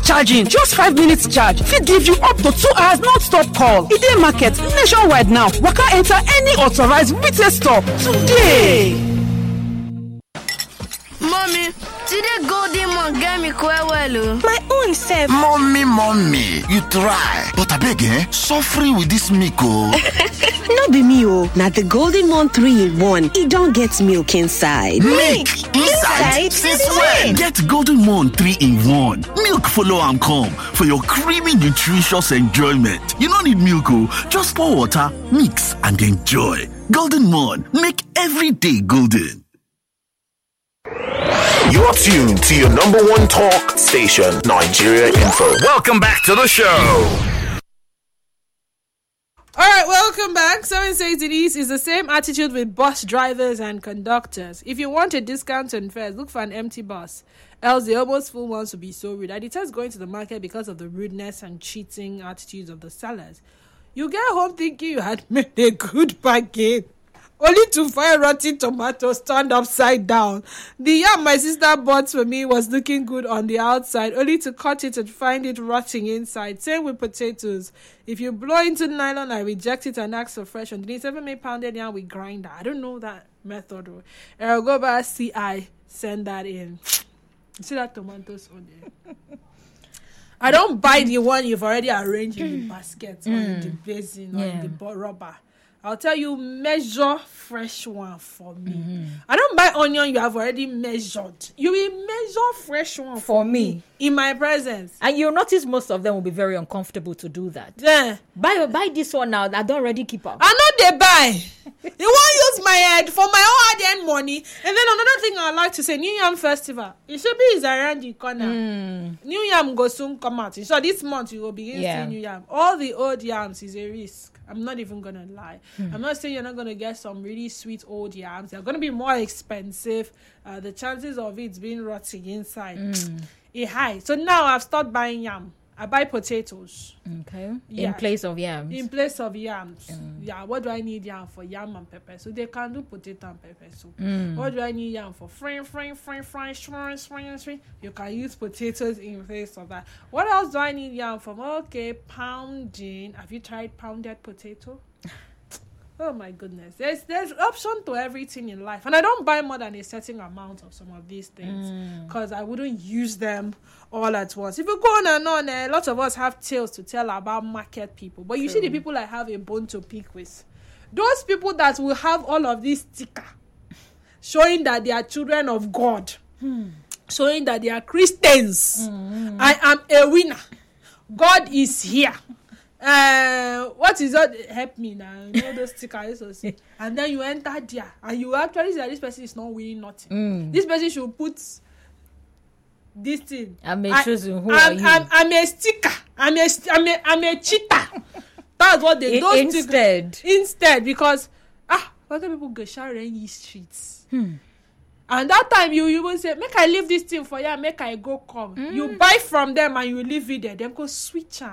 fast charging, just 5 minutes charge fit give you up to 2 hours non-stop call. E dey market nationwide now. Waka enter any authorized retail store today. Mommy, today Golden Mon get me quite well. My own self. Mommy, you try. But abeg, suffering with this milk oh. No be me oh. Na the Golden Mon 3-in-1. It don't get milk inside. Milk inside? Since when? Get Golden Mon 3-in-1. Milk follow am come for your creamy, nutritious enjoyment. You don't need milk oh. Just pour water, mix and enjoy. Golden Mon, make every day golden. You're tuned to your number one talk station, Nigeria Info. Welcome back to the show. All right, welcome back. 7 says it is the same attitude with bus drivers and conductors. If you want a discount on fares, look for an empty bus. Else the almost full ones will be so rude. I detest going to the market because of the rudeness and cheating attitudes of the sellers. You get home thinking you had made a good bargain, only to find rotten tomatoes turned upside down. The yam my sister bought for me was looking good on the outside, only to cut it and find it rotting inside. Same with potatoes. If you blow into nylon, I reject it and ask for fresh underneath. Ever made pounded yam with grinder? I don't know that method. I'll go by CI, send that in. See that tomatoes on there? I don't buy the one you've already arranged in the basket or in the basin or in the rubber. I'll tell you, measure fresh one for me. I don't buy onion you have already measured. You will measure fresh one for me in my presence. And you'll notice most of them will be very uncomfortable to do that. Yeah. Buy this one now. I don't already keep up. I know they buy. They won't use my head for my own hard-earned money. And then another thing I'd like to say, New Yam Festival. It should be is around the corner. New Yam will soon come out. So this month you will begin seeing New Yam. All the old yams is a risk. I'm not even going to lie. I'm not saying you're not going to get some really sweet old yams. They're going to be more expensive. The chances of it being rotting inside is high. So now I've stopped buying yam. I buy potatoes. Okay. In place of yams. In place of yams. Yeah. What do I need yam for? Yam and pepper. So they can do potato and pepper soup. What do I need yam for? Fry. You can use potatoes in place of that. What else do I need yam for? Okay, pounding. Have you tried pounded potato? Oh my goodness. There's option to everything in life. And I don't buy more than a certain amount of some of these things because I wouldn't use them all at once. If you go on and on, a lot of us have tales to tell about market people. But you see the people I have a bone to pick with. Those people that will have all of this sticker showing that they are children of God, showing that they are Christians. I am a winner. God is here. What is that? Help me now. You know those stickers also say. And then you enter there and you actually say that this person is not winning nothing. This person should put this thing. I'm a sticker. I'm a cheater. That's what they do. Instead, because other people go share in these streets. And that time you will say, make I leave this thing for you, make I go come. You buy from them and you leave it there. Then go switch